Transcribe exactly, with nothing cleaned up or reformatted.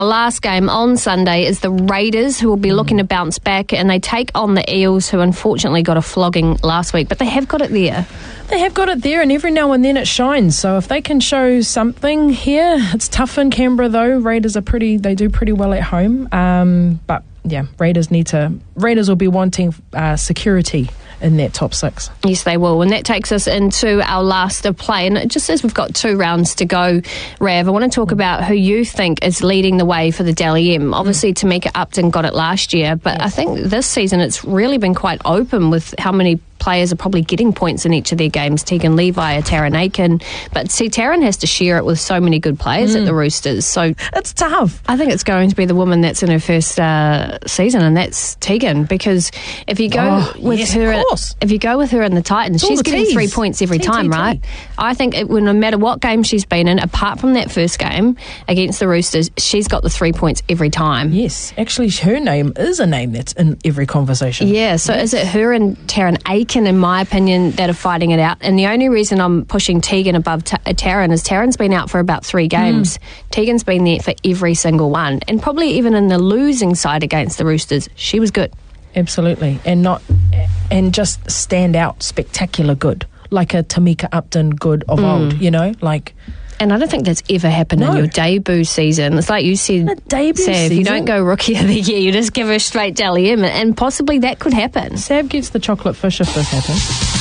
The last game on Sunday is the Raiders, who will be looking to bounce back, and they take on the Eels, who unfortunately got a flogging last week, but they have got it there. They have got it there, and every now and then it shines. So if they can show something here, it's tough in Canberra though. Raiders are pretty; they do pretty well at home. Um, but yeah, Raiders need to. Raiders will be wanting uh, security in that top six. Yes, they will. And that takes us into our last of play. And just as we've got two rounds to go, Rav, I want to talk mm. about who you think is leading the way for the Dally M. Obviously, mm. Tamika Upton got it last year, but yes. I think this season it's really been quite open with how many players are probably getting points in each of their games. Tegan Levi or Taryn Aiken. But see, Taryn has to share it with so many good players mm. at the Roosters. So it's tough. I think it's going to be the woman that's in her first uh, season, and that's Tegan. Because if you go oh, with yes, her, if you go with her in the Titans, it's she's getting tees. three points every T- time, T- T- right? I think it, no matter what game she's been in, apart from that first game against the Roosters, she's got the three points every time. Yes, actually, her name is a name that's in every conversation. Yeah, so yes. is it her and Taryn Aiken, in my opinion, that are fighting it out? And the only reason I'm pushing Tegan above T- Taryn is Taryn's been out for about three games. Mm. Tegan's been there for every single one, and probably even in the losing side against the Roosters, she was good. Absolutely, and not and just stand out spectacular good, like a Tamika Upton good of mm. old, you know, like. And I don't think that's ever happened no. in your debut season. It's like you said, a debut Sav, season? You don't go Rookie of the Year, you just give her straight Dally M, and possibly that could happen. Sav gets the chocolate fish if this happens.